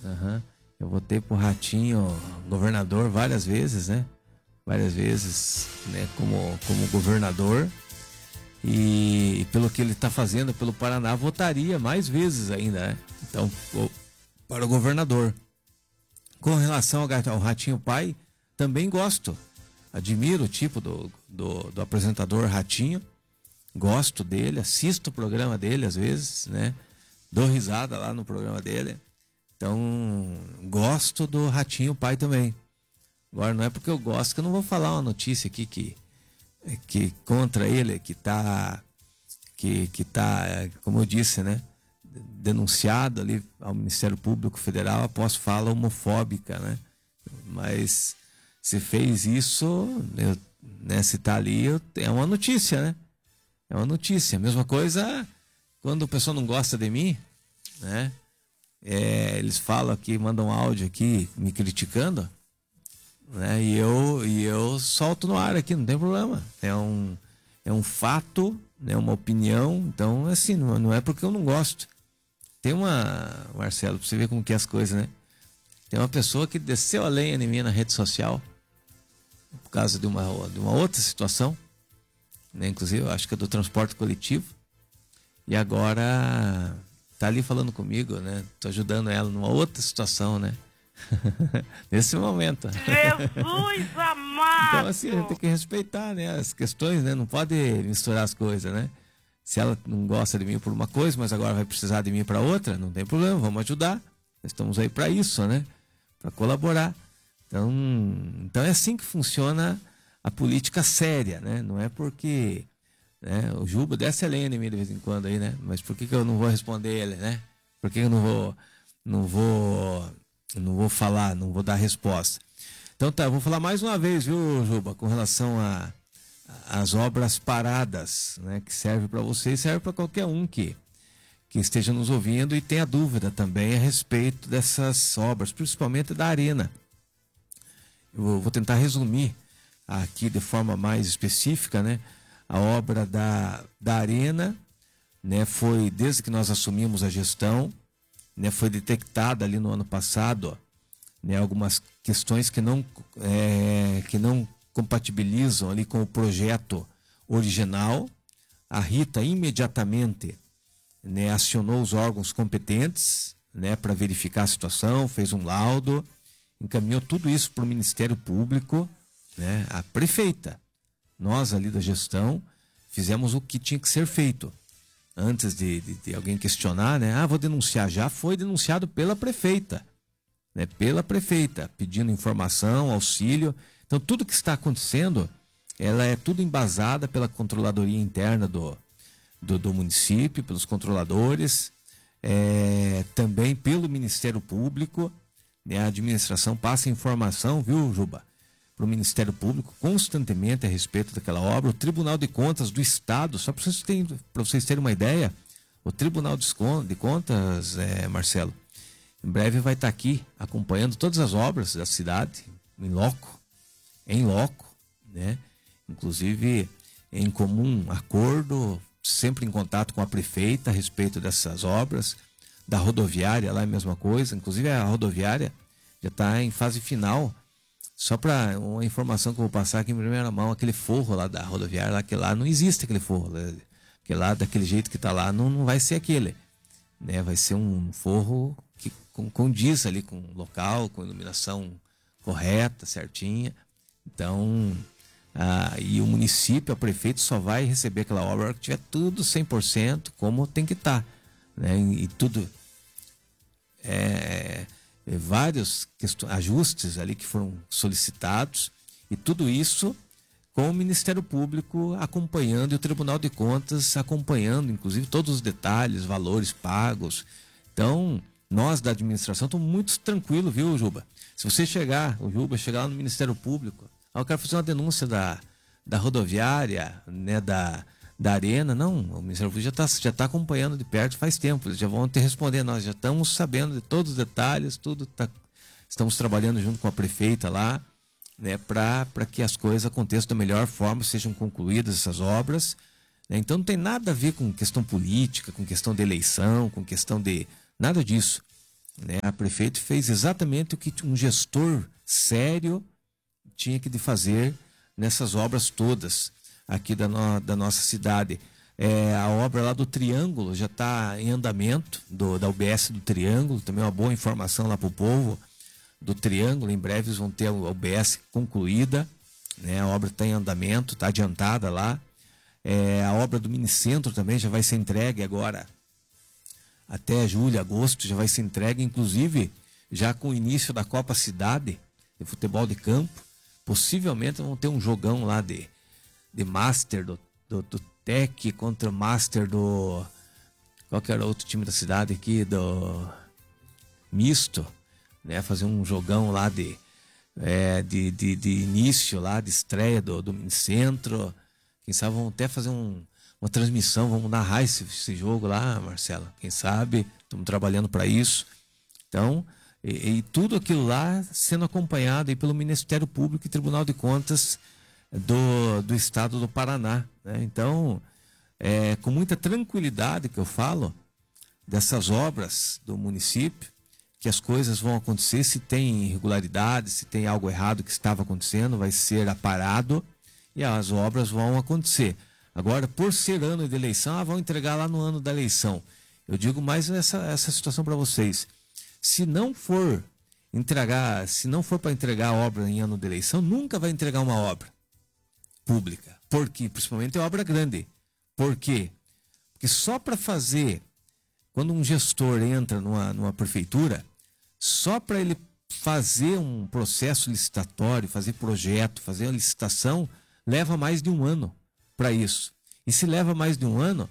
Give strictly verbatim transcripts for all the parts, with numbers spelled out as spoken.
Aham. Eu votei pro Ratinho, governador, várias vezes, né? Várias vezes, né? Como, como governador. E, e pelo que ele está fazendo pelo Paraná, votaria mais vezes ainda, né? Então, o- para o governador. Com relação ao, gat- ao Ratinho Pai, também gosto. Admiro o tipo do, do, do apresentador Ratinho. Gosto dele, assisto o programa dele às vezes, né? Dou risada lá no programa dele. Então, gosto do Ratinho Pai também. Agora, não é porque eu gosto que eu não vou falar uma notícia aqui que, que contra ele, que tá, que, que tá, como eu disse, né? Denunciado ali ao Ministério Público Federal após fala homofóbica, né? Mas se fez isso, eu, né? Se tá ali, eu, é uma notícia, né? É uma notícia. Mesma coisa quando o pessoal não gosta de mim, né? É, eles falam aqui, mandam um áudio aqui me criticando, né? E eu, e eu solto no ar aqui, não tem problema. É um, é um fato, né? Uma opinião. Então, assim, não, não é porque eu não gosto. Tem uma, Marcelo, pra você ver como que é as coisas, né? Tem uma pessoa que desceu a lenha em mim na rede social por causa de uma, de uma outra situação, né? Inclusive, eu acho que é do transporte coletivo. E agora tá ali falando comigo, né? Tô ajudando ela numa outra situação, né? Nesse momento. Jesus Então, assim, a gente tem amado! que respeitar, né? As questões, né? Não pode misturar as coisas, né? Se ela não gosta de mim por uma coisa, mas agora vai precisar de mim para outra, não tem problema, vamos ajudar. Nós estamos aí para isso, né? Para colaborar. Então, então é assim que funciona a política séria, né? Não é porque, né, o Juba desce a lenha em mim de vez em quando aí, né? Mas por que, que eu não vou responder ele, né? Por que eu não vou, não vou, não vou falar, não vou dar resposta? Então tá, eu vou falar mais uma vez, viu, Juba, com relação a as obras paradas, né, que serve para você e serve para qualquer um que, que esteja nos ouvindo e tenha dúvida também a respeito dessas obras, principalmente da arena. Eu vou, vou tentar resumir aqui de forma mais específica, né, a obra da, da arena, né, foi desde que nós assumimos a gestão, né, foi detectada ali no ano passado, ó, né, algumas questões que não, é, que não compatibilizam ali com o projeto original. A Rita imediatamente, né, acionou os órgãos competentes, né, para verificar a situação, fez um laudo, encaminhou tudo isso para o Ministério Público, né, a prefeita. Nós ali da gestão fizemos o que tinha que ser feito. Antes de, de, de alguém questionar, né, ah, vou denunciar, já foi denunciado pela prefeita. Né, pela prefeita, pedindo informação, auxílio. Então, tudo que está acontecendo, ela é tudo embasada pela controladoria interna do, do, do município, pelos controladores, é, também pelo Ministério Público, né, a administração passa informação, viu, Juba, para o Ministério Público constantemente a respeito daquela obra. O Tribunal de Contas do Estado, só para vocês terem, para vocês terem uma ideia, o Tribunal de Contas, é, Marcelo, em breve vai estar aqui acompanhando todas as obras da cidade, em loco, em loco, né? Inclusive em comum acordo, sempre em contato com a prefeita a respeito dessas obras. Da rodoviária, lá é a mesma coisa, inclusive a rodoviária já está em fase final. Só para uma informação que eu vou passar aqui em primeira mão, aquele forro lá da rodoviária, lá, que lá não existe aquele forro, né? Que lá, daquele jeito que está lá, não, não vai ser aquele, né? Vai ser um forro que condiz ali com o local, com iluminação correta, certinha. Então, ah, e o município, a prefeito só vai receber aquela obra que tiver tudo cem por cento como tem que estar, né? E, e tudo, é, é, vários ajustes ali que foram solicitados, e tudo isso com o Ministério Público acompanhando e o Tribunal de Contas acompanhando, inclusive todos os detalhes, valores pagos. Então, nós da administração estamos muito tranquilos, viu, Juba? Se você chegar, o Juba, chegar lá no Ministério Público, ah, eu quero fazer uma denúncia da, da rodoviária, né, da, da arena, não, o Ministério Público já está já tá acompanhando de perto faz tempo, eles já vão te responder, nós já estamos sabendo de todos os detalhes, tudo tá, estamos trabalhando junto com a prefeita lá, né, para que as coisas aconteçam da melhor forma, sejam concluídas essas obras, né? Então não tem nada a ver com questão política, com questão de eleição, com questão de nada disso. né? A prefeita fez exatamente o que um gestor sério tinha que fazer nessas obras todas aqui da, no, da nossa cidade. É, a obra lá do Triângulo já está em andamento, do, da U B S do Triângulo, também uma boa informação lá para o povo do Triângulo. Em breve eles vão ter a U B S concluída, né? A obra está em andamento, está adiantada lá. É, a obra do Minicentro também já vai ser entregue agora, até julho, agosto, já vai ser entregue, inclusive já com o início da Copa Cidade de futebol de campo. Possivelmente vão ter um jogão lá de, de Master do, do, do Tec contra o Master do... Qual que era o outro time da cidade aqui? Do Misto, né? Fazer um jogão lá de, é, de, de, de início lá, de estreia do, do Minicentro. Quem sabe vão até fazer um, uma transmissão, vamos narrar esse, esse jogo lá, Marcela. Quem sabe, estamos trabalhando para isso. Então, e, e tudo aquilo lá sendo acompanhado aí pelo Ministério Público e Tribunal de Contas do, do Estado do Paraná, né? Então, é com muita tranquilidade que eu falo dessas obras do município, que as coisas vão acontecer. Se tem irregularidade, se tem algo errado que estava acontecendo, vai ser aparado e as obras vão acontecer. Agora, por ser ano de eleição, ah, vão entregar lá no ano da eleição. Eu digo mais essa, essa situação para vocês. Se não for entregar, se não for para entregar a obra em ano de eleição, nunca vai entregar uma obra pública. Por quê? Principalmente é obra grande. Por quê? Porque só para fazer, quando um gestor entra numa, numa prefeitura, só para ele fazer um processo licitatório, fazer projeto, fazer uma licitação, leva mais de um ano para isso. E se leva mais de um ano,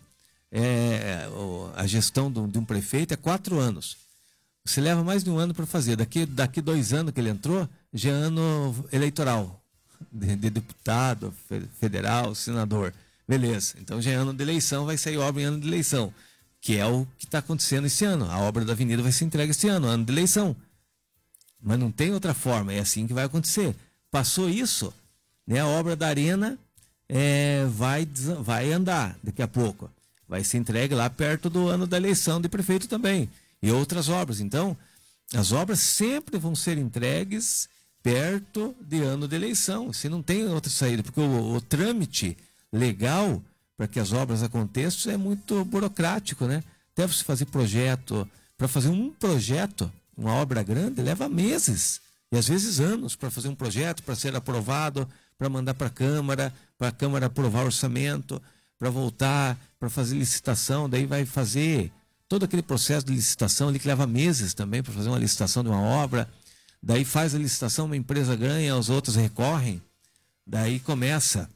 é, a gestão de um prefeito é quatro anos. Você leva mais de um ano para fazer. Daqui, daqui dois anos que ele entrou, já é ano eleitoral, de, de deputado, federal, senador. Beleza, então já é ano de eleição, vai sair obra em ano de eleição, que é o que está acontecendo esse ano. A obra da avenida vai ser entregue esse ano, ano de eleição. Mas não tem outra forma, é assim que vai acontecer. Passou isso, né, a obra da arena é, vai, vai andar daqui a pouco. Vai ser entregue lá perto do ano da eleição de prefeito também. E outras obras. Então, as obras sempre vão ser entregues perto de ano de eleição. Se não tem outra saída, porque o, o trâmite legal para que as obras aconteçam é muito burocrático, né? Deve se fazer projeto. Para fazer um projeto, uma obra grande, leva meses e às vezes anos para fazer um projeto, para ser aprovado, para mandar para a Câmara, para a Câmara aprovar o orçamento, para voltar, para fazer licitação, daí vai fazer todo aquele processo de licitação ali que leva meses também para fazer uma licitação de uma obra. Daí faz a licitação, uma empresa ganha, os outros recorrem, daí começa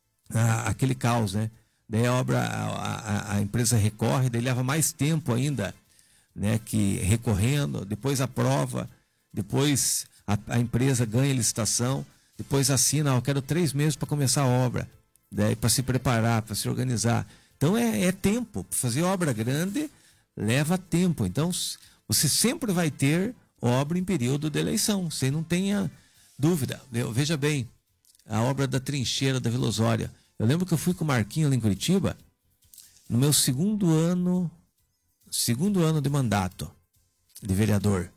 a, aquele caos, né? Daí a obra, a, a, a empresa recorre, daí leva mais tempo ainda, né? Que recorrendo, depois aprova, depois a, a empresa ganha a licitação, depois assina, ó, eu quero três meses para começar a obra, daí para se preparar, para se organizar. Então é, é tempo, fazer obra grande leva tempo. Então você sempre vai ter obra em período de eleição, você não tenha dúvida. Veja bem, a obra da trincheira da Vila Osória. Eu lembro que eu fui com o Marquinho lá em Curitiba, no meu segundo ano, segundo ano de mandato de vereador.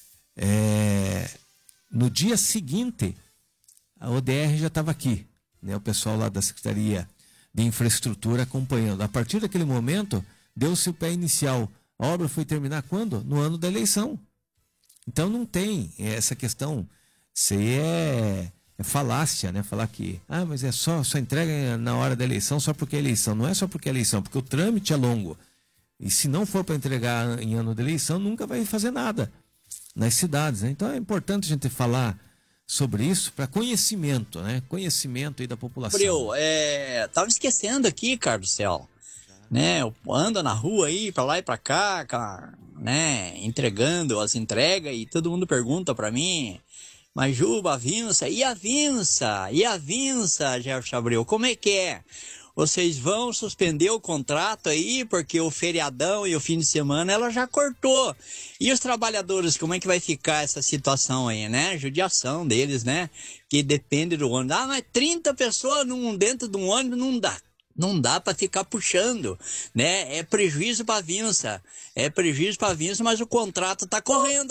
É, no dia seguinte, a O D R já estava aqui, né? O pessoal lá da Secretaria de Infraestrutura acompanhando. A partir daquele momento, deu-se o pé inicial. A obra foi terminar quando? No ano da eleição. Então não tem essa questão. Isso aí é, é falácia, né? Falar que, ah, mas é só, só entrega na hora da eleição só porque é eleição. Não é só porque é eleição, porque o trâmite é longo. E se não for para entregar em ano de eleição, nunca vai fazer nada nas cidades, né? Então é importante a gente falar sobre isso para conhecimento, né? Conhecimento aí da população. Gabriel, é, tava esquecendo aqui, cara do céu, né? Anda na rua aí, pra lá e pra cá, cara, né? Entregando as entregas e todo mundo pergunta pra mim, mas Juba, a Vinça, e a Vinça? E a Vinça, Jefferson Abreu, como é que é? Vocês vão suspender o contrato aí, porque o feriadão e o fim de semana ela já cortou. E os trabalhadores, como é que vai ficar essa situação aí, né? Judiação deles, né? Que depende do ônibus. Ah, mas trinta pessoas num, dentro de um ônibus não dá. Não dá para ficar puxando, né? É prejuízo para a Vinça, é prejuízo para a Vinça, mas o contrato tá correndo.